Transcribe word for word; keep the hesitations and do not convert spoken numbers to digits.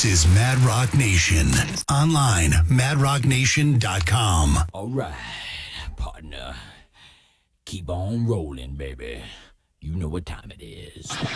is Mad Rock Nation. Online, mad rock nation dot com. All right, partner. Keep on rolling, baby. You know what time it is.